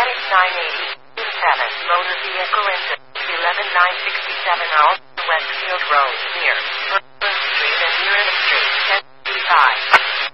Static 980, motor vehicle incident, 11967 Westfield Road, near